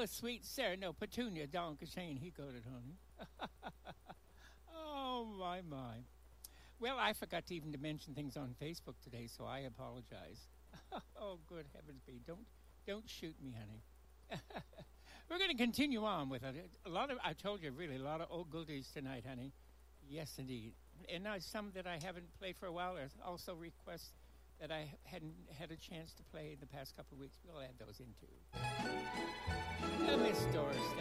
Oh, sweet Sarah. No, Petunia, Don Kashane, he got it, honey. Oh, my. Well, I forgot to even to mention things on Facebook today, so I apologize. Oh, good heavens, B. Don't shoot me, honey. We're going to continue on with a lot of, I told you, really, a lot of old goodies tonight, honey. Yes, indeed. And now some that I haven't played for a while. There's also requests that I hadn't had a chance to play in the past couple of weeks. We'll add those in too. Miss Doris,